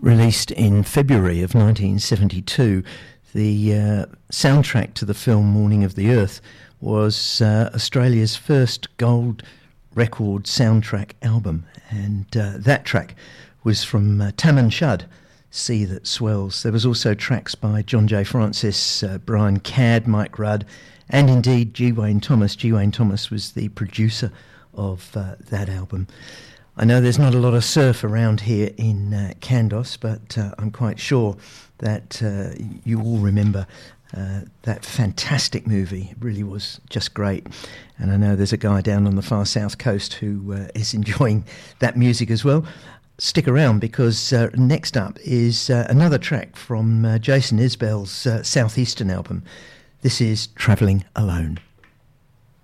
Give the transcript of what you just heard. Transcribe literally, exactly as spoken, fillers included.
Released in February of nineteen seventy-two, the uh, soundtrack to the film Morning of the Earth was uh, Australia's first gold record soundtrack album, and uh, that track was from uh, Taman Shud, Sea That Swells. There was also tracks by John J. Francis, uh, Brian Cadd, Mike Rudd, and indeed G. Wayne Thomas. G. Wayne Thomas was the producer of uh, that album. I know there's not a lot of surf around here in uh, Kandos, but uh, I'm quite sure that uh, you all remember uh, that fantastic movie. It really was just great. And I know there's a guy down on the far south coast who uh, is enjoying that music as well. Stick around, because uh, next up is uh, another track from uh, Jason Isbell's uh, Southeastern album. This is Travelling Alone.